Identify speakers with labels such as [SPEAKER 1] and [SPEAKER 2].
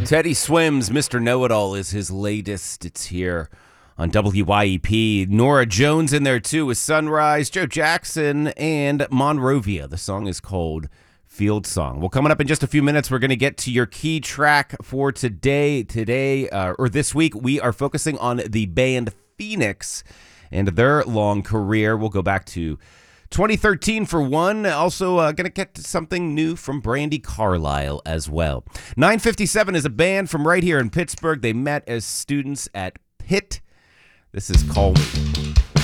[SPEAKER 1] Teddy Swims, Mr. Know-It-All is his latest. It's here on WYEP. Nora Jones in there too with Sunrise, Joe Jackson, and Monrovia. The song is called Field Song. Well, coming up in just a few minutes, we're going to get to your key track for today. This week, we are focusing on the band Phoenix and their long career. We'll go back to 2013 for one. Also going to get to something new from Brandi Carlile as well. 957 is a band from right here in Pittsburgh. They met as students at Pitt. This is Call Me.